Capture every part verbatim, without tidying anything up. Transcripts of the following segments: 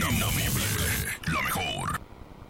Inamovible, la mejor.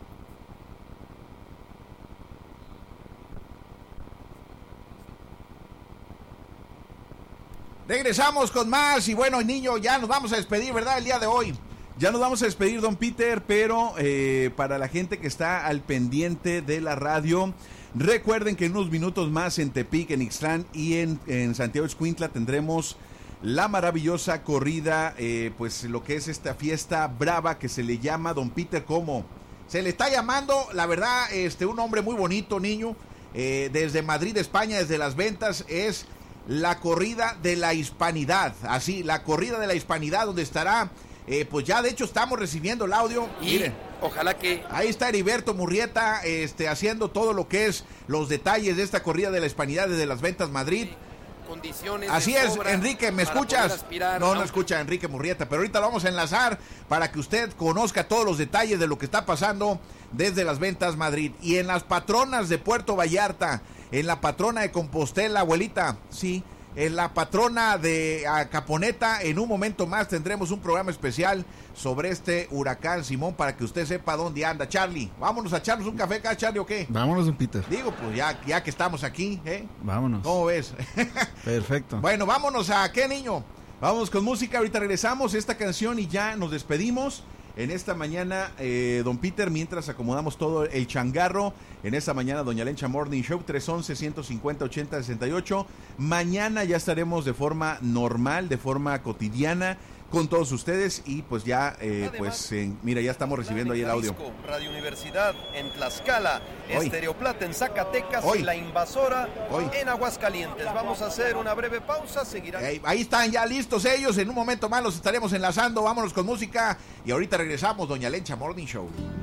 Regresamos con más y bueno, niño, ya nos vamos a despedir, ¿verdad? El día de hoy. Ya nos vamos a despedir, don Peter, pero eh, para la gente que está al pendiente de la radio, recuerden que en unos minutos más en Tepic, en Ixtlán y en, en Santiago Ixcuintla tendremos la maravillosa corrida, eh, pues lo que es esta fiesta brava que se le llama, don Peter, ¿cómo? Se le está llamando, la verdad, este un hombre muy bonito, niño, eh, desde Madrid, España, desde Las Ventas, es la corrida de la hispanidad, así, la corrida de la hispanidad, donde estará, eh, pues ya de hecho estamos recibiendo el audio, y miren, ojalá que... ahí está Heriberto Murrieta, este, haciendo todo lo que es los detalles de esta corrida de la hispanidad desde Las Ventas, Madrid. Condiciones Así es, Enrique, ¿me escuchas? No, no escucha a Enrique Murrieta, pero ahorita lo vamos a enlazar para que usted conozca todos los detalles de lo que está pasando desde Las Ventas, Madrid. Y en las patronas de Puerto Vallarta, en la patrona de Compostela, abuelita, sí, en la patrona de Caponeta, en un momento más tendremos un programa especial sobre este huracán Simón para que usted sepa dónde anda. Charlie, vámonos a echarnos un café acá, Charlie, ¿o qué? Vámonos, don Peter. Digo, pues ya, ya que estamos aquí, ¿eh? Vámonos. ¿Cómo ves? Perfecto. Bueno, vámonos a ¿qué, niño? Vamos con música, ahorita regresamos esta canción y ya nos despedimos. En esta mañana, eh, don Peter, mientras acomodamos todo el changarro, en esta mañana, Doña Lencha Morning Show, tres once, ciento cincuenta, ochenta, sesenta y ocho. Mañana ya estaremos de forma normal, de forma cotidiana, con todos ustedes y pues ya, eh, Además, pues eh, mira, ya estamos recibiendo ahí el audio. Radio Universidad en Tlaxcala, Estereoplata en Zacatecas Hoy. y La Invasora Hoy. en Aguascalientes. Vamos a hacer una breve pausa, seguirán. Ahí, ahí están ya listos ellos, en un momento más los estaremos enlazando, vámonos con música y ahorita regresamos, Doña Lencha Morning Show.